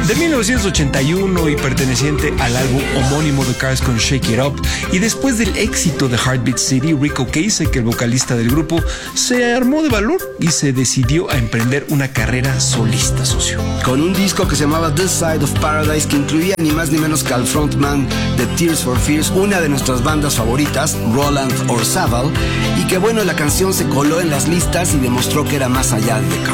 De 1981 y perteneciente al álbum homónimo de Cars con Shake It Up, y después del éxito de Heartbeat City, Ric Ocasek, el vocalista del grupo, se armó de valor y se decidió a emprender una carrera solista, socio. Con un disco que se llamaba This Side of Paradise, que incluía ni más ni menos que al frontman de Tears for Fears, una de nuestras bandas favoritas, Roland Orzabal, y que bueno, la canción se coló en las listas y demostró que era más allá de The